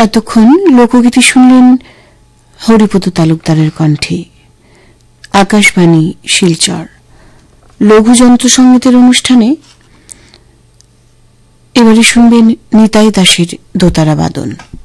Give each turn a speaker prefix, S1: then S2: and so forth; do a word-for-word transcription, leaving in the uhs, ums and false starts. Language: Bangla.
S1: এতক্ষণ লোকগীতি শুনলেন হরিপদ তালুকদারের কণ্ঠে। আকাশবাণী শিলচর লঘু যন্ত্র সঙ্গীতের অনুষ্ঠানে এবারে শুনবেন নিতাই দাসের দোতারা বাদন।